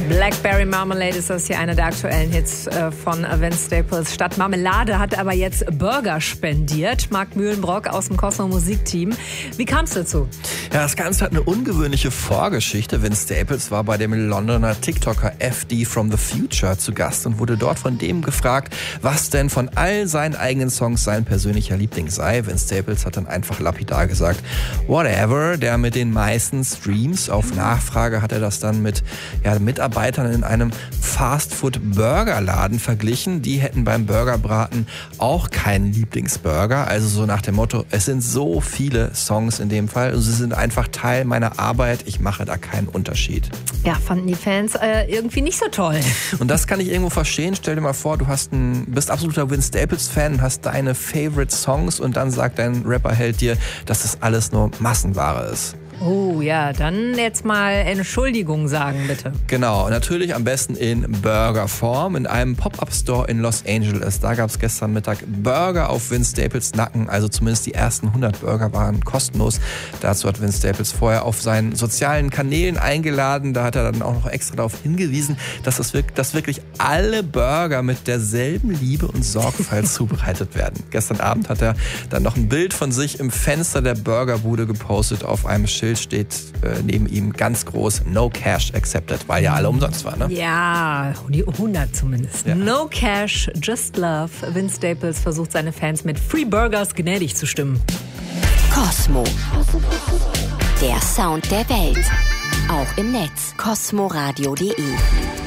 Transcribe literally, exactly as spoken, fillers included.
Blackberry Marmalade ist das hier, einer der aktuellen Hits äh, von Vince Staples. Statt Marmelade hat er aber jetzt Burger spendiert. Marc Mühlenbrock aus dem Cosmo Musikteam. Wie kam es dazu? Ja, das Ganze hat eine ungewöhnliche Vorgeschichte. Vince Staples war bei dem Londoner TikToker F D from the Future zu Gast und wurde dort von dem gefragt, was denn von all seinen eigenen Songs sein persönlicher Liebling sei. Vince Staples hat dann einfach lapidar gesagt, whatever, der mit den meisten Streams. Auf Nachfrage hat er das dann mit ja, Mitarbeitern in einem Fastfood-Burgerladen verglichen. Die hätten beim Burgerbraten auch keinen Lieblingsburger. Also so nach dem Motto, es sind so viele Songs in dem Fall. Sie sind einfach Teil meiner Arbeit. Ich mache da keinen Unterschied. Ja, fanden die Fans äh, irgendwie nicht so toll. Und das kann ich irgendwo verstehen. Stell dir mal vor, du hast ein, bist absoluter Vince Staples-Fan, hast deine Favorite Songs und dann sagt dein Rapperheld dir, dass das alles nur Massenware ist. Oh ja, dann jetzt mal Entschuldigung sagen, bitte. Genau, natürlich am besten in Burgerform in einem Pop-Up-Store in Los Angeles. Da gab es gestern Mittag Burger auf Vince Staples Nacken, also zumindest die ersten hundert Burger waren kostenlos. Dazu hat Vince Staples vorher auf seinen sozialen Kanälen eingeladen. Da hat er dann auch noch extra darauf hingewiesen, dass, das wirklich, dass wirklich alle Burger mit derselben Liebe und Sorgfalt zubereitet werden. Gestern Abend hat er dann noch ein Bild von sich im Fenster der Burgerbude gepostet. Auf einem Schild steht äh, neben ihm ganz groß No Cash Accepted, weil ja alle umsonst waren. Ne? Ja, die hundert zumindest. Ja. No Cash, Just Love. Vince Staples versucht seine Fans mit Free Burgers gnädig zu stimmen. Cosmo. Der Sound der Welt. Auch im Netz. cosmoradio punkt de